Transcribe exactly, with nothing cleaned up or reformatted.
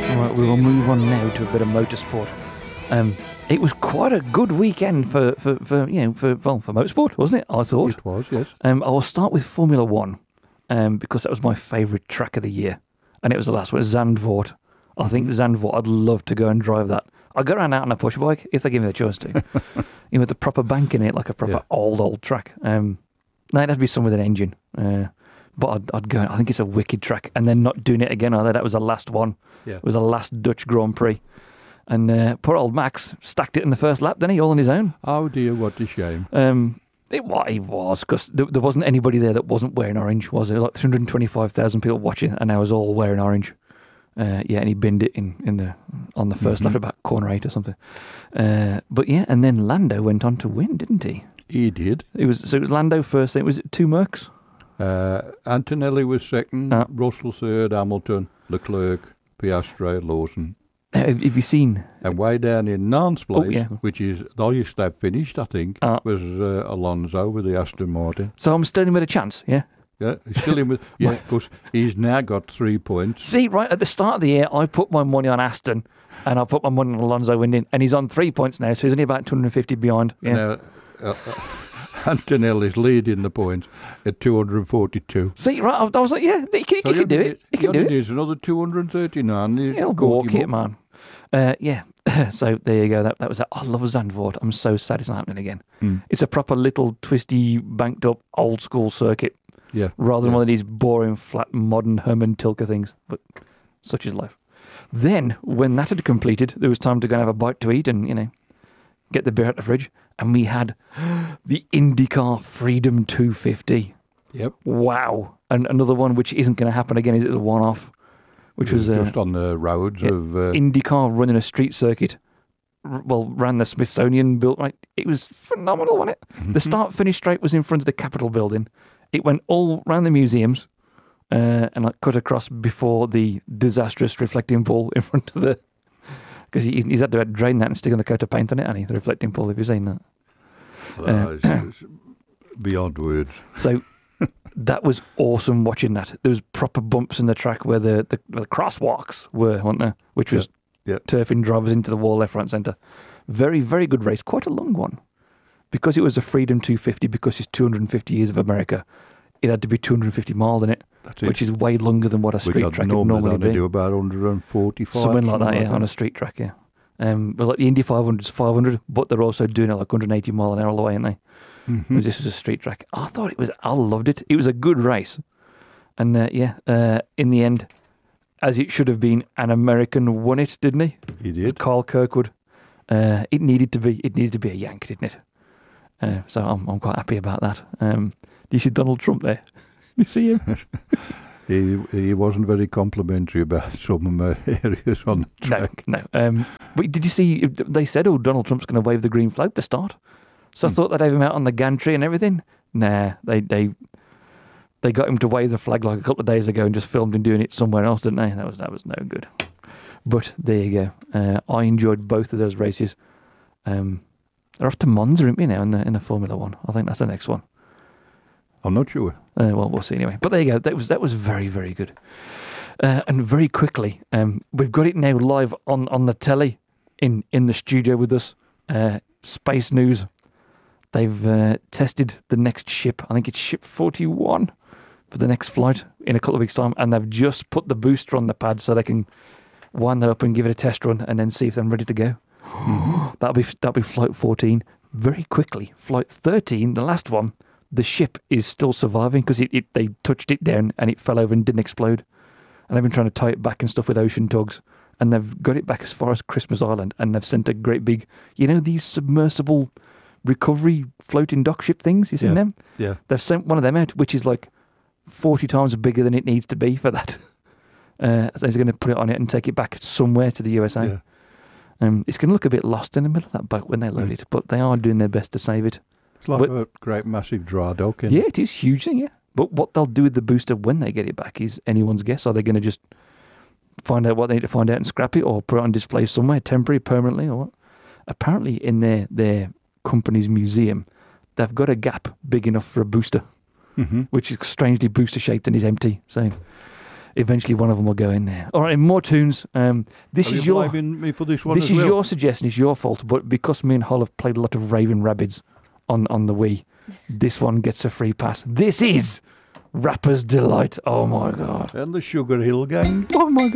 Right, we will move on now to a bit of motorsport. Um, it was quite a good weekend for, for, for you know for well, for motorsport, wasn't it? I thought It was, yes. Um, I will start with Formula One, um, because that was my favourite track of the year, and it was the last one, Zandvoort. I think Zandvoort. I'd love to go and drive that. I'd go around out on a push bike if they give me the choice to, you know, with a proper bank in it, like a proper Yeah. old old track. Um, no, it'd have to be some with an engine. Uh, but I'd, I'd go. I think it's a wicked track, and then not doing it again either. That was the last one. Yeah. It was the last Dutch Grand Prix. And uh, poor old Max stacked it in the first lap, didn't he? All on his own. Oh dear, what a shame. Um, it, what it was, because there, there wasn't anybody there that wasn't wearing orange, was there? Like three hundred twenty-five thousand people watching, and I was all wearing orange. Uh, yeah, and he binned it in, in the on the first Mhm. lap, about corner eight or something. Uh, but yeah, and then Lando went on to win, didn't he? He did. It was so it was Lando first. Then was it two Mercs? Uh, Antonelli was second, Ah. Russell third, Hamilton, Leclerc, Piastri, Lawson. Uh, have have you seen? And way down in Nantes place, Oh, yeah. which is the highest they've finished, I think, Ah. was uh, Alonso with the Aston Martin. So I'm still in with a chance, yeah. Yeah, he's still in with. Yeah, of course, he's now got three points. See, right at the start of the year, I put my money on Aston, and I put my money on Alonso winning, and he's on three points now, so he's only about two hundred fifty behind. Yeah. Now, uh, uh, Antonelli's leading the points at two hundred forty-two. See, right, I I was like, yeah, he can, he So can do it. He can do it. There's another two hundred thirty-nine. He's He'll caught walk him it, up. man. Uh, yeah. So there you go. That that was it. I love Zandvoort. I'm so sad it's not happening again. Mm. It's a proper little twisty, banked up, old school circuit, Yeah. rather than yeah. one of these boring, flat, modern Herman Tilke things. But such is life. Then, when that had completed, there was time to go and have a bite to eat and, you know, get the beer out the fridge. And we had the IndyCar Freedom two fifty. Yep. Wow. And another one which isn't going to happen again is it was a one-off, which It was, uh, just on the roads yeah, of. Uh, IndyCar running a street circuit. R- Well, ran the Smithsonian built, right? It was phenomenal, wasn't it? The start-finish straight was in front of the Capitol building. It went all round the museums uh, and like cut across before the disastrous reflecting pool in front of the... Because he, he's had to drain that and stick on the coat of paint on it, hasn't he? The reflecting pool, have you seen that? uh, it's, it's beyond words. So that was awesome watching that. There was proper bumps in the track where the, the, where the crosswalks were, weren't there? Which was Yeah, yeah. turfing drivers into the wall left, right, centre. Very, very good race. Quite a long one. Because it was a Freedom two fifty, because it's two hundred fifty years of America, it had to be two hundred fifty miles in it, That's it. which is way longer than what a Which street I'd track would normally, normally only be. do about one hundred forty-five. Something like that, yeah, on a street track, yeah. Um, but like the Indy five hundred is five hundred, but they're also doing it like one hundred eighty mile an hour all the way, aren't they? Mhm. Whereas this was a street track. I thought it was, I loved it. It was a good race. And uh, yeah, uh, in the end, as it should have been, an American won it, didn't he? He did. Carl Kirkwood. Uh, it needed to be, it needed to be a Yank, didn't it? Uh, so I'm, I'm quite happy about that. Um, do you see Donald Trump there? you see him? He he wasn't very complimentary about some uh, areas on the No, track. no. Um, but did you see? They said, "Oh, Donald Trump's going to wave the green flag to start." So I Hmm. thought they'd have him out on the gantry and everything. Nah, they they they got him to wave the flag like a couple of days ago and just filmed him doing it somewhere else, didn't they? That was that was no good. But there you go. Uh, I enjoyed both of those races. Um, they're off to Monza, aren't we now in the in the Formula One? I think that's the next one. I'm not sure. Uh, well, we'll see anyway. But there you go. That was that was very, very good. Uh, and very quickly, um, we've got it now live on, on the telly in, in the studio with us. Uh, Space News. They've uh, tested the next ship. I think it's ship forty-one for the next flight in a couple of weeks' time. And they've just put the booster on the pad so they can wind that up and give it a test run and then see if they're ready to go. that'll be that'll be flight fourteen. Very quickly, flight thirteen, the last one. The ship is still surviving because it, it they touched it down and it fell over and didn't explode. And they've been trying to tie it back and stuff with ocean tugs. And they've got it back as far as Christmas Island. And they've sent a great big, you know, these submersible recovery floating dock ship things? You seen Yeah. them? Yeah. They've sent one of them out, which is like forty times bigger than it needs to be for that. Uh, so he's going to put it on it and take it back somewhere to the U S A. Yeah. Um, it's going to look a bit lost in the middle of that boat when they load Mm. it. But they are doing their best to save it. It's like But- a great massive dry dock. isn't Yeah, it? it is huge thing, yeah. But what they'll do with the booster when they get it back is anyone's guess. Are they going to just find out what they need to find out and scrap it, or put it on display somewhere, temporary, permanently, or what? Apparently in their, their company's museum, they've got a gap big enough for a booster, Mhm. which is strangely booster shaped and is empty. So eventually one of them will go in there. All right, more tunes. Um, this Are is you your blaming me for this one this as is well? your suggestion. It's your fault, but because me and Hol have played a lot of Raving Rabbids on on the Wii, this one gets a free pass. This is Rapper's Delight. Oh my god. And the Sugar Hill Gang. Oh my god.